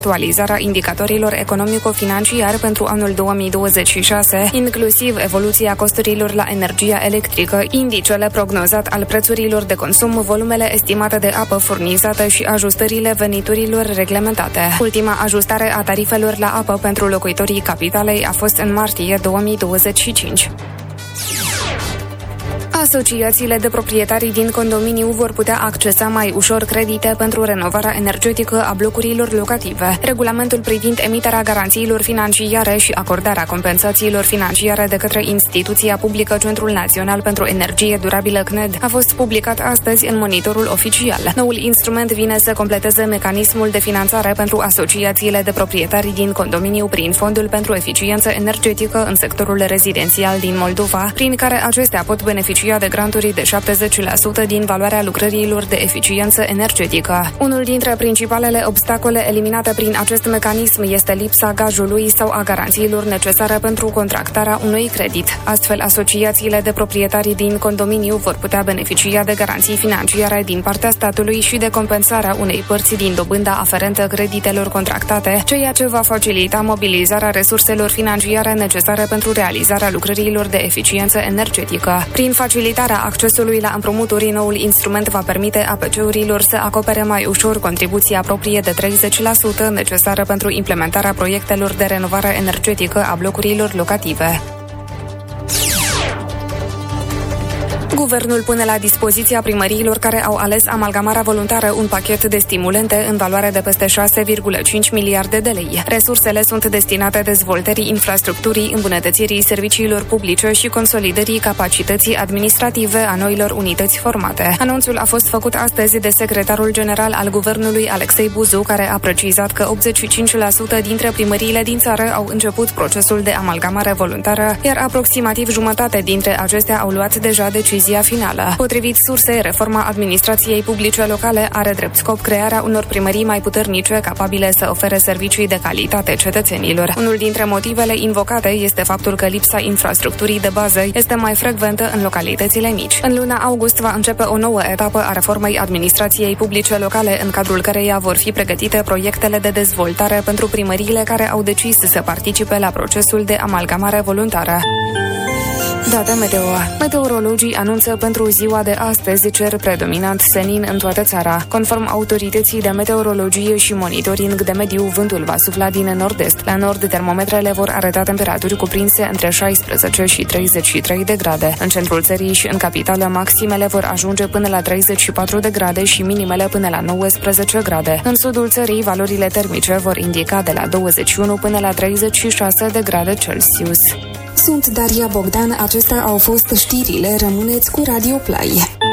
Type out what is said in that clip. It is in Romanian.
actualizarea indicatorilor economico-financiari pentru anul 2026, inclusiv evoluția costurilor la energia electrică, indicele prognozat al prețurilor de consum, volumele estimate de apă furnizată și ajustările veniturilor reglementate. Ultima ajustare a tarifelor la apă pentru locuitorii capitalei a fost în martie 2025. Asociațiile de proprietari din condominiu vor putea accesa mai ușor credite pentru renovarea energetică a blocurilor locative. Regulamentul privind emiterea garanțiilor financiare și acordarea compensațiilor financiare de către instituția publică Centrul Național pentru Energie Durabilă CNED a fost publicat astăzi în Monitorul Oficial. Noul instrument vine să completeze mecanismul de finanțare pentru asociațiile de proprietari din condominiu prin Fondul pentru Eficiență Energetică în sectorul rezidențial din Moldova, prin care acestea pot beneficia de granturi de 70% din valoarea lucrărilor de eficiență energetică. Unul dintre principalele obstacole eliminate prin acest mecanism este lipsa gajului sau a garanțiilor necesare pentru contractarea unui credit. Astfel, asociațiile de proprietari din condominiu vor putea beneficia de garanții financiare din partea statului și de compensarea unei părți din dobânda aferentă creditelor contractate, ceea ce va facilita mobilizarea resurselor financiare necesare pentru realizarea lucrărilor de eficiență energetică. Prin facilitarea accesului la împrumuturi, noul instrument va permite APC-urilor să acopere mai ușor contribuția proprie de 30% necesară pentru implementarea proiectelor de renovare energetică a blocurilor locative. Guvernul pune la dispoziția primăriilor care au ales amalgamarea voluntară un pachet de stimulente în valoare de peste 6,5 miliarde de lei. Resursele sunt destinate dezvoltării infrastructurii, îmbunătățirii serviciilor publice și consolidării capacității administrative a noilor unități formate. Anunțul a fost făcut astăzi de secretarul general al guvernului Alexei Buzu, care a precizat că 85% dintre primăriile din țară au început procesul de amalgamare voluntară, iar aproximativ jumătate dintre acestea au luat deja decizia finală. Potrivit sursei, reforma administrației publice locale are drept scop crearea unor primării mai puternice, capabile să ofere servicii de calitate cetățenilor. Unul dintre motivele invocate este faptul că lipsa infrastructurii de bază este mai frecventă în localitățile mici. În luna august va începe o nouă etapă a reformei administrației publice locale, în cadrul căreia vor fi pregătite proiectele de dezvoltare pentru primăriile care au decis să participe la procesul de amalgamare voluntară. Data meteo. Meteorologii anunță pentru ziua de astăzi cer predominant senin în toată țara. Conform autorității de meteorologie și monitoring de mediu, vântul va sufla din nord-est. La nord, termometrele vor arăta temperaturi cuprinse între 16 și 33 de grade. În centrul țării și în capitală, maximele vor ajunge până la 34 de grade și minimele până la 19 grade. În sudul țării, valorile termice vor indica de la 21 până la 36 de grade Celsius. Sunt Daria Bogdan, acestea au fost știrile, rămâneți cu Radio Play.